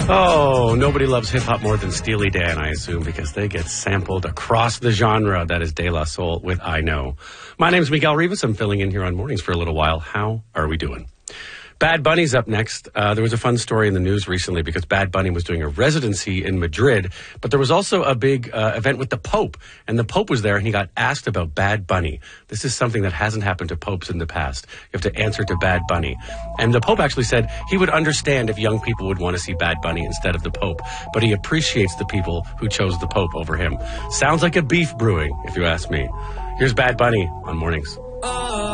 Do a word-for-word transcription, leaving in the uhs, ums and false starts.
Oh, nobody loves hip-hop more than Steely Dan, I assume, because they get sampled across the genre. That is De La Soul with I Know. My name's Miguel Rivas. I'm filling in here on Mornings for a little while. How are we doing? Bad Bunny's up next. Uh, there was a fun story in the news recently because Bad Bunny was doing a residency in Madrid, but there was also a big uh, event with the Pope, and the Pope was there, and he got asked about Bad Bunny. This is something that hasn't happened to popes in the past. You have to answer to Bad Bunny. And the Pope actually said he would understand if young people would want to see Bad Bunny instead of the Pope, but he appreciates the people who chose the Pope over him. Sounds like a beef brewing, if you ask me. Here's Bad Bunny on Mornings. Oh.